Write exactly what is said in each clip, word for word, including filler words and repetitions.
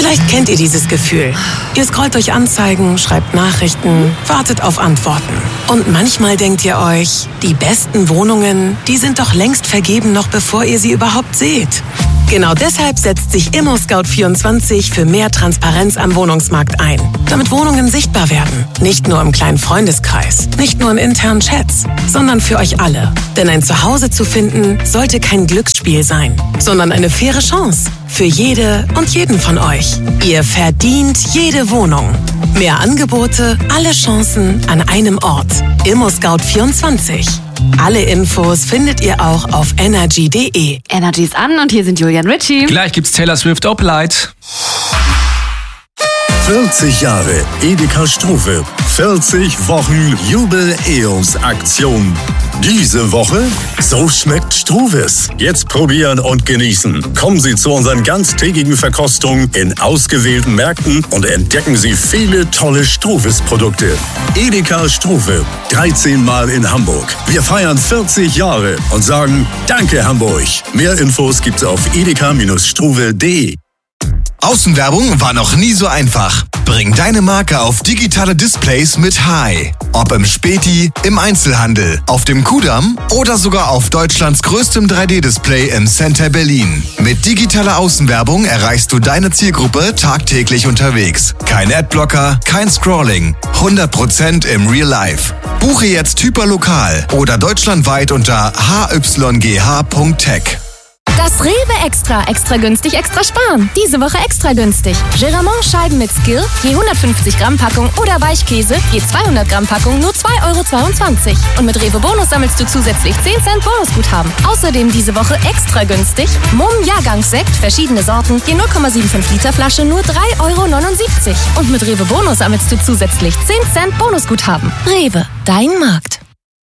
Vielleicht kennt ihr dieses Gefühl. Ihr scrollt durch Anzeigen, schreibt Nachrichten, wartet auf Antworten. Und manchmal denkt ihr euch, die besten Wohnungen, die sind doch längst vergeben, noch bevor ihr sie überhaupt seht. Genau deshalb setzt sich ImmoScout vierundzwanzig für mehr Transparenz am Wohnungsmarkt ein. Damit Wohnungen sichtbar werden. Nicht nur im kleinen Freundeskreis, nicht nur in internen Chats, sondern für euch alle. Denn ein Zuhause zu finden, sollte kein Glücksspiel sein, sondern eine faire Chance. Für jede und jeden von euch. Ihr verdient jede Wohnung. Mehr Angebote, alle Chancen an einem Ort. ImmoScout vierundzwanzig. Alle Infos findet ihr auch auf energy punkt de. Energy ist an und hier sind Julian Ritchie. Gleich gibt's Taylor Swift Opelite. vierzig Jahre Edeka Struve. vierzig Wochen Jubel-E O S-Aktion. Diese Woche, so schmeckt Struves. Jetzt probieren und genießen. Kommen Sie zu unseren ganztägigen Verkostungen in ausgewählten Märkten und entdecken Sie viele tolle Struves-Produkte. Edeka Struve, dreizehn Mal in Hamburg. Wir feiern vierzig Jahre und sagen Danke Hamburg. Mehr Infos gibt's auf edeka Struve punkt de. Außenwerbung war noch nie so einfach. Bring deine Marke auf digitale Displays mit Hai. Ob im Späti, im Einzelhandel, auf dem Kudamm oder sogar auf Deutschlands größtem drei D-Display im Center Berlin. Mit digitaler Außenwerbung erreichst du deine Zielgruppe tagtäglich unterwegs. Kein Adblocker, kein Scrolling. hundert Prozent im Real Life. Buche jetzt hyperlokal oder deutschlandweit unter h y g h punkt tech. Das Rewe Extra. Extra günstig, extra sparen. Diese Woche extra günstig. Geramont-Scheiben mit Skill, je hundertfünfzig Gramm Packung oder Weichkäse, je zweihundert Gramm Packung, nur zwei Euro zweiundzwanzig. Und mit Rewe Bonus sammelst du zusätzlich zehn Cent Bonusguthaben. Außerdem diese Woche extra günstig. Mumm Jahrgangssekt, verschiedene Sorten, je null Komma fünfundsiebzig Liter Flasche, nur drei Euro neunundsiebzig. Und mit Rewe Bonus sammelst du zusätzlich zehn Cent Bonusguthaben. Rewe, dein Markt.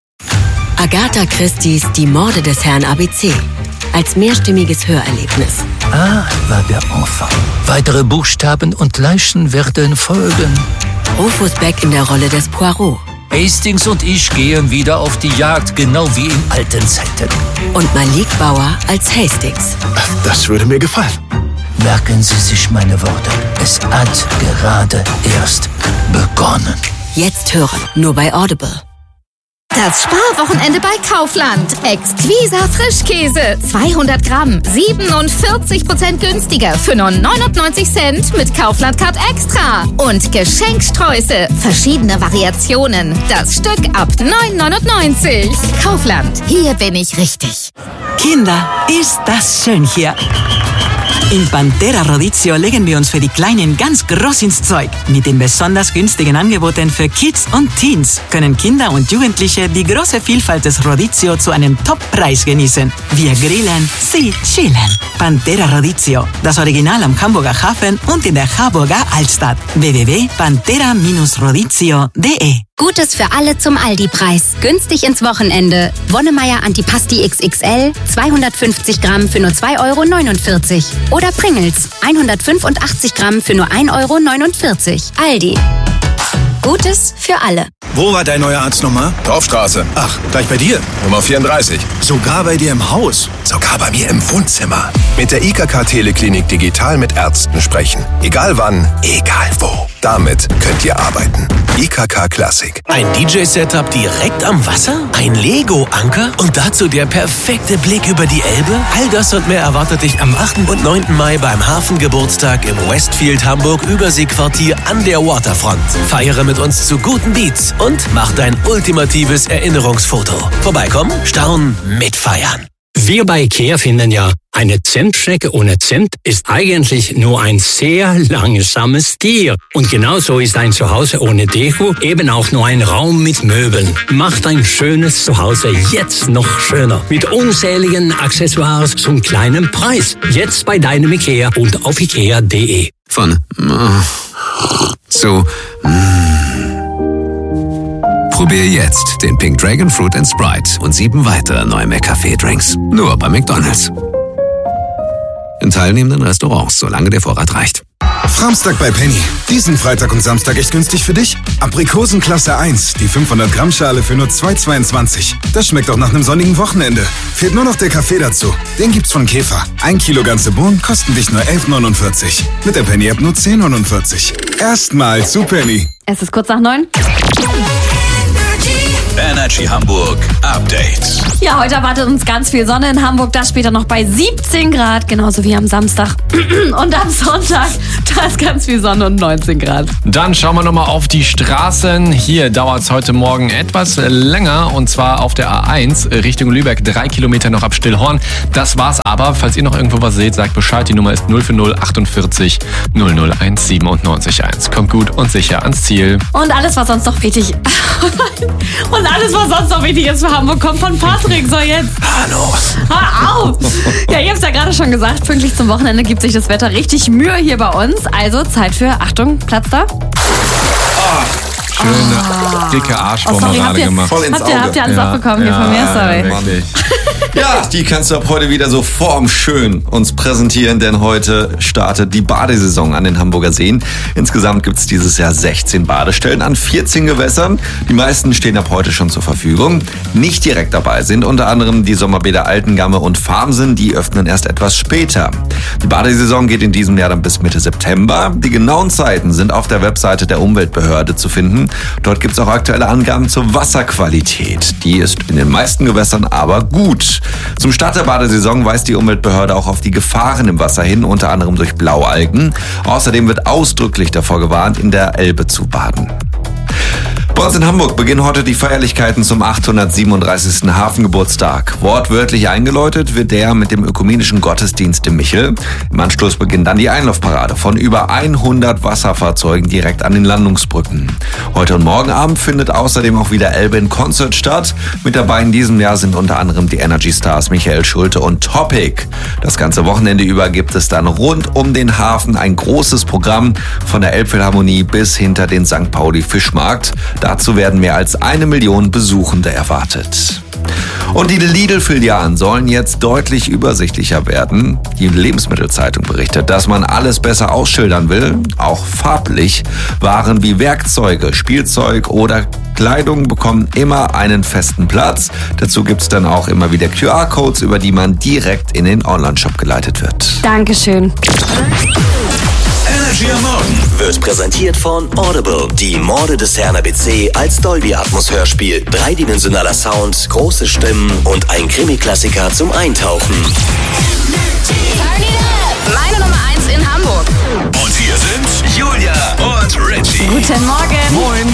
Agatha Christie's Die Morde des Herrn A B C. Als mehrstimmiges Hörerlebnis. Ah, war der Enfant. Weitere Buchstaben und Leichen werden folgen. Rufus Beck in der Rolle des Poirot. Hastings und ich gehen wieder auf die Jagd, genau wie in alten Zeiten. Und Malik Bauer als Hastings. Das würde mir gefallen. Merken Sie sich meine Worte. Es hat gerade erst begonnen. Jetzt hören, nur bei Audible. Das Sparwochenende bei Kaufland. Exquisa Frischkäse. zweihundert Gramm. siebenundvierzig Prozent günstiger. Für nur neunundneunzig Cent mit Kaufland Card Extra. Und Geschenksträuße. Verschiedene Variationen. Das Stück ab neun neunundneunzig. Kaufland. Hier bin ich richtig. Kinder, ist das schön hier. In Pantera Rodizio legen wir uns für die Kleinen ganz groß ins Zeug. Mit den besonders günstigen Angeboten für Kids und Teens können Kinder und Jugendliche die große Vielfalt des Rodizio zu einem Top-Preis genießen. Wir grillen, sie chillen. Pantera Rodizio, das Original am Hamburger Hafen und in der Harburger Altstadt. w w w punkt pantera rodizio punkt de. Gutes für alle zum Aldi-Preis. Günstig ins Wochenende. Wonnemeier Antipasti X X L, zweihundertfünfzig Gramm für nur zwei Euro neunundvierzig. Oder Pringles, hundertfünfundachtzig Gramm für nur ein Euro neunundvierzig. Aldi. Gutes für alle. Wo war dein neuer Arzt nochmal? Dorfstraße. Ach, gleich bei dir? Nummer vierunddreißig. Sogar bei dir im Haus? Sogar bei mir im Wohnzimmer. Mit der I K K-Teleklinik digital mit Ärzten sprechen. Egal wann, egal wo. Damit könnt ihr arbeiten. I K K Classic. Ein D J-Setup direkt am Wasser? Ein Lego-Anker? Und dazu der perfekte Blick über die Elbe? All das und mehr erwartet dich am achten und neunten Mai beim Hafengeburtstag im Westfield Hamburg Überseequartier an der Waterfront. Feiere mit uns zu guten Beats und mach dein ultimatives Erinnerungsfoto. Vorbeikommen, staunen, mitfeiern. Wir bei IKEA finden ja, eine Zentstrecke ohne Zimt ist eigentlich nur ein sehr langsames Tier. Und genauso ist ein Zuhause ohne Deko eben auch nur ein Raum mit Möbeln. Macht ein schönes Zuhause jetzt noch schöner. Mit unzähligen Accessoires zum kleinen Preis. Jetzt bei deinem IKEA und auf ikea punkt de. Von zu Probier jetzt den Pink Dragon Fruit and Sprite und sieben weitere neue McCafé-Drinks. Nur bei McDonald's. In teilnehmenden Restaurants, solange der Vorrat reicht. Samstag bei Penny. Diesen Freitag und Samstag echt günstig für dich? Aprikosen Klasse eins, die fünfhundert Gramm Schale für nur zwei Euro zweiundzwanzig. Das schmeckt auch nach einem sonnigen Wochenende. Fehlt nur noch der Kaffee dazu. Den gibt's von Käfer. Ein Kilo ganze Bohnen kosten dich nur elf neunundvierzig. Mit der Penny-App nur zehn neunundvierzig. Erstmal zu Penny. Es ist kurz nach neun. Energy Hamburg Update. Ja, heute erwartet uns ganz viel Sonne in Hamburg, das später noch bei siebzehn Grad, genauso wie am Samstag. Und am Sonntag, da ist ganz viel Sonne und neunzehn Grad. Dann schauen wir nochmal auf die Straßen. Hier dauert es heute Morgen etwas länger, und zwar auf der A eins Richtung Lübeck. Drei Kilometer noch ab Stillhorn. Das war's aber. Falls ihr noch irgendwo was seht, sagt Bescheid. Die Nummer ist null vier null achtundvierzig null null eins siebenundneunzig eins. Kommt gut und sicher ans Ziel. Und alles, was sonst noch wichtig Und alles, was sonst noch wichtig ist für Hamburg, kommt von Patrick. So, jetzt. Hallo. Hör auf. Ja, ich hab's ja gerade schon gesagt, pünktlich zum Wochenende gibt sich das Wetter richtig Mühe hier bei uns. Also Zeit für, Achtung, Platz da. Schöne, oh. dicke Arschbomberade oh, gemacht. Voll ins habt ihr, Auge. habt ihr alles Ja. abbekommen hier Ja, von mir? Sorry. wirklich. Ja, die kannst du ab heute wieder so formschön uns präsentieren, denn heute startet die Badesaison an den Hamburger Seen. Insgesamt gibt es dieses Jahr sechzehn Badestellen an vierzehn Gewässern. Die meisten stehen ab heute schon zur Verfügung. Nicht direkt dabei sind unter anderem die Sommerbäder Altengamme und Farmsen, die öffnen erst etwas später. Die Badesaison geht in diesem Jahr dann bis Mitte September. Die genauen Zeiten sind auf der Webseite der Umweltbehörde zu finden. Dort gibt es auch aktuelle Angaben zur Wasserqualität. Die ist in den meisten Gewässern aber gut. Zum Start der Badesaison weist die Umweltbehörde auch auf die Gefahren im Wasser hin, unter anderem durch Blaualgen. Außerdem wird ausdrücklich davor gewarnt, in der Elbe zu baden. Bei uns in Hamburg beginnen heute die Feierlichkeiten zum achthundertsiebenunddreißigsten Hafengeburtstag. Wortwörtlich eingeläutet wird der mit dem ökumenischen Gottesdienst im Michel. Im Anschluss beginnt dann die Einlaufparade von über hundert Wasserfahrzeugen direkt an den Landungsbrücken. Heute und morgen Abend findet außerdem auch wieder Elbe in Concert statt. Mit dabei in diesem Jahr sind unter anderem die Energy Stars Michael Schulte und Topic. Das ganze Wochenende über gibt es dann rund um den Hafen ein großes Programm von der Elbphilharmonie bis hinter den Sankt Pauli Fischmarkt. Dazu werden mehr als eine Million Besuchende erwartet. Und die Lidl-Filialen sollen jetzt deutlich übersichtlicher werden. Die Lebensmittelzeitung berichtet, dass man alles besser ausschildern will, auch farblich. Waren wie Werkzeuge, Spielzeug oder Kleidung bekommen immer einen festen Platz. Dazu gibt es dann auch immer wieder Q R-Codes, über die man direkt in den Online-Shop geleitet wird. Dankeschön. Energy am Morgen wird präsentiert von Audible. Die Morde des Herrn A B C als Dolby Atmos Hörspiel. Dreidimensionaler Sound, große Stimmen und ein Krimi-Klassiker zum Eintauchen. Meine Nummer eins in Hamburg. Und hier sind Julia und Richie. Guten Morgen. Moin.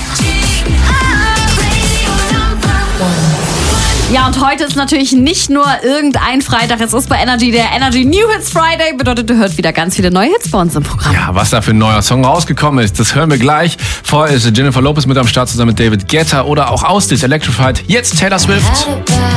Ja, und heute ist natürlich nicht nur irgendein Freitag, es ist bei Energy der Energy New Hits Friday. Bedeutet, du hört wieder ganz viele neue Hits bei uns im Programm. Ja, was da für ein neuer Song rausgekommen ist, das hören wir gleich. Vorher ist Jennifer Lopez mit am Start zusammen mit David Guetta oder auch Ausdis Electrified. Jetzt Taylor Swift.